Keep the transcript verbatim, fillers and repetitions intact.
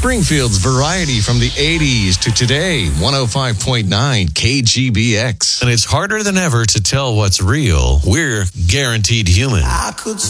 Springfield's variety from the eighties to today, one oh five point nine K G B X. And it's harder than ever to tell what's real. We're Guaranteed Human. I could